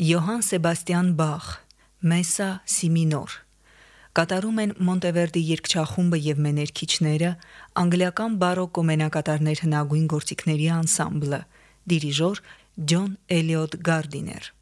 Յոհան Սեբաստիան Բախ, Մեսա Սի մինոր։ Կատարում են Մոնտևերդի երգչախումբը եւ մեներքիչները, անգլիական բարոկո մենակատարներ հնագույն գործիքների անսամբլը, դիրիժոր Ջոն Էլիոտ Գարդիներ։